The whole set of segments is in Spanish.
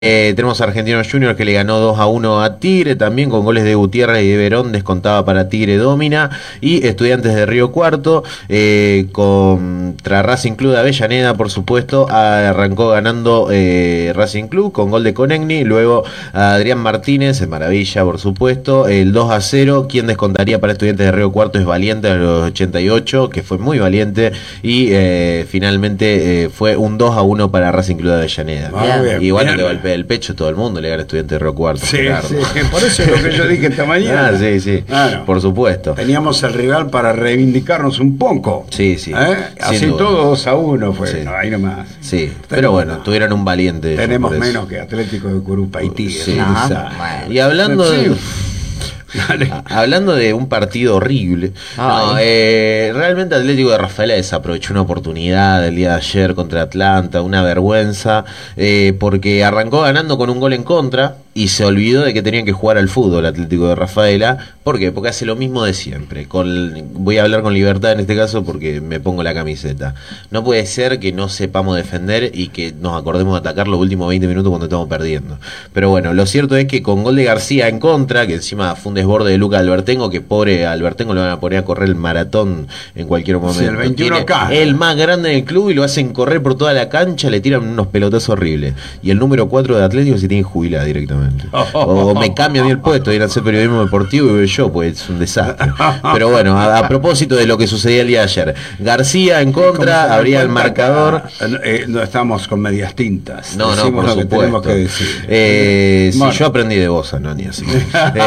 Tenemos a Argentinos Juniors que le ganó 2-1 a Tigre, también con goles de Gutiérrez y de Verón, descontaba para Tigre Dómina. Y Estudiantes de Río Cuarto, contra Racing Club de Avellaneda, por supuesto, arrancó ganando Racing Club con gol de Conegni. Luego Adrián Martínez, en maravilla, por supuesto, el 2-0. Quien descontaría para Estudiantes de Río Cuarto es Valiente a los 88, que fue muy valiente. Y finalmente fue un 2-1 para Racing Club de Avellaneda. Bien, y bueno, bien. le golpea el pecho todo el mundo, le gana Estudiante de Río Cuarto. Sí, Gerardo. sí, por eso es lo que yo dije esta mañana. Sí, Claro. por supuesto. Teníamos el rival para reivindicarnos un poco. Sí. Así duda. todo 2-1 fue. Sí. No, ahí nomás. Sí, pero bueno, tuvieron un valiente. Tenemos por eso. menos que Atlético de Curupaití. Sí. Esa. Y hablando Sí. de... Dale. Hablando de un partido horrible, realmente Atlético de Rafaela desaprovechó una oportunidad el día de ayer contra Atlanta, una vergüenza, porque arrancó ganando con un gol en contra y se olvidó de que tenían que jugar al fútbol Atlético de Rafaela. ¿Por qué? Porque hace lo mismo de siempre. Voy a hablar con libertad en este caso porque me pongo la camiseta. No puede ser que no sepamos defender y que nos acordemos de atacar los últimos 20 minutos cuando estamos perdiendo. Pero bueno, lo cierto es que con gol de García en contra, que encima fue un desborde de Lucas Albertengo, que pobre Albertengo lo van a poner a correr el maratón en cualquier momento. Sí, el 21K. Tiene el más grande del club y lo hacen correr por toda la cancha, le tiran unos pelotazos horribles. Y el número 4 de Atlético se tiene que jubilar directamente. O me cambia a mí el puesto, ir a hacer periodismo deportivo y voy yo, pues es un desastre. Pero bueno, a propósito de lo que sucedía el día de ayer, García en contra, abría el marcador. No estamos con medias tintas. No, Decimos por lo que tenemos supuesto. que decir. Sí, Bueno. yo aprendí de vos, Anoni, así que,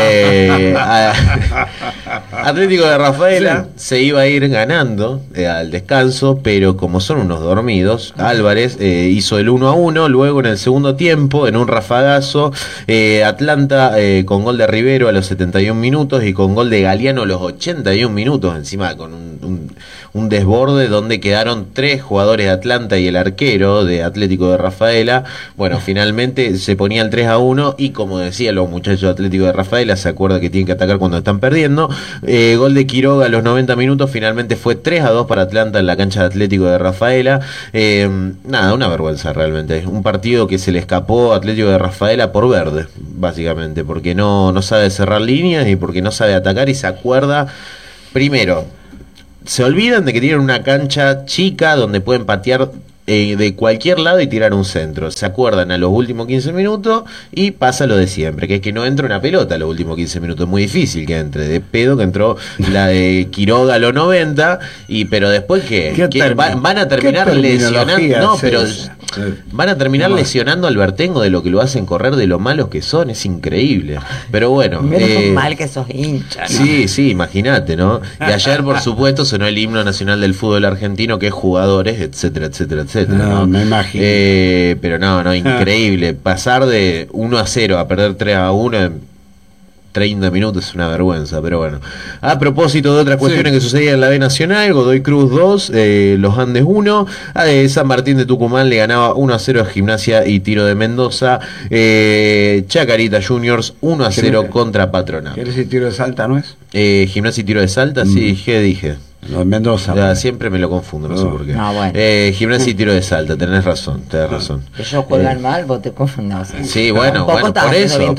Atlético de Rafaela se iba a ir ganando al descanso, pero como son unos dormidos, Álvarez hizo el 1-1, luego en el segundo tiempo, en un rafagazo, Atlanta con gol de Rivero a los 71 minutos y con gol de Galeano a los 81 minutos, encima con un desborde donde quedaron 3 jugadores de Atlanta y el arquero de Atlético de Rafaela. Bueno, finalmente se ponía el 3-1 y como decían los muchachos de Atlético de Rafaela, se acuerda que tienen que atacar cuando están perdiendo. Gol de Quiroga a los 90 minutos, finalmente fue 3-2 para Atlanta en la cancha de Atlético de Rafaela. Nada, una vergüenza realmente. Un partido que se le escapó a Atlético de Rafaela por verde, básicamente, porque no sabe cerrar líneas y porque no sabe atacar y se acuerda, primero, se olvidan de que tienen una cancha chica donde pueden patear de cualquier lado y tirar un centro. Se acuerdan a los últimos 15 minutos y pasa lo de siempre, que es que no entra una pelota a los últimos 15 minutos. Es muy difícil que entre. De pedo que entró la de Quiroga a los 90, pero después que van a terminar lesionando. No, pero van a terminar lesionando al Albertengo de lo que lo hacen correr, de lo malos que son. Es increíble. Pero bueno. Menos mal que sos hincha, ¿no? Sí, imagínate, ¿no? Y ayer, por supuesto, sonó el himno nacional del fútbol argentino, que es jugadores, etcétera, etcétera, etcétera. No, me imagino. Pero no, increíble. Pasar de 1-0 a perder 3-1 en 30 minutos es una vergüenza, pero bueno. A propósito de otras cuestiones que sucedían en la B Nacional, Godoy Cruz 2, Los Andes 1, San Martín de Tucumán le ganaba 1-0 a Gimnasia y Tiro de Mendoza, Chacarita Juniors 1-0 contra Patronato. ¿Quieres decir Tiro de Salta, no es? Gimnasia y Tiro de Salta, sí, ¿qué dije? No, en Mendoza. Siempre me lo confundo, no sé por qué. No, bueno. Gimnasia y Tiro de Salta, tenés razón. Que ellos juegan mal, vos te confundas. Sí, bueno, por eso.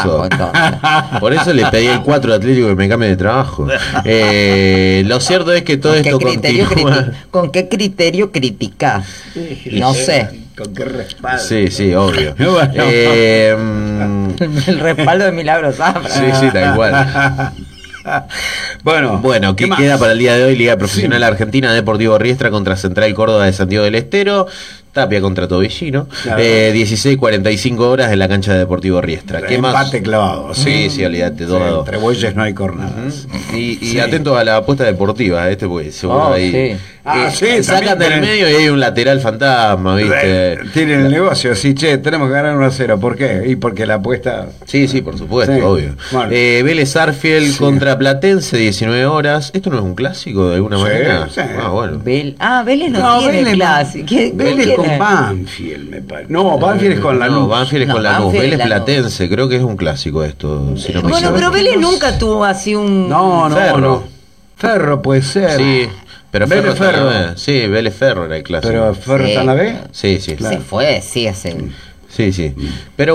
Por eso le pedí el 4 de Atlético que me cambie de trabajo. Lo cierto es que todo esto continúa. ¿Con qué criterio criticás? No sé. ¿Con qué respaldo? Sí, obvio. El respaldo de Milagro Zafra. Sí, tal cual. Bueno, ¿qué queda para el día de hoy? Liga Profesional Argentina, Deportivo Riestra contra Central Córdoba de Santiago del Estero, Tapia contra Tobillino, claro. 16:45 horas en la cancha de Deportivo Riestra. ¿Qué más? Empate clavado. Sí, olvídate, 2-2. Entre bueyes no hay cornadas. Y atento a la apuesta deportiva, porque seguro ahí. Sacan del medio y hay un lateral fantasma, ¿viste? Tienen el negocio, tenemos que ganar 1-0. ¿Por qué? Y porque la apuesta. Sí, por supuesto, obvio. Bueno. Vélez Arfield contra Platense, 19 horas. ¿Esto no es un clásico de alguna manera? Sí. Bueno. Vélez no tiene clásico. Vélez con Banfield, me parece. No, Banfield es con Lanús. No, Banfield es con Lanús. Vélez Platense, creo que es un clásico esto. Si no me bueno, pero Vélez nunca tuvo así un. No. Ferro puede ser. Sí. Pero Vélez Ferro. Sí, Vélez Ferro era el clásico. ¿Pero Ferro está en la B? Sí. Claro. Se fue, sí, hace Sí, sí. Pero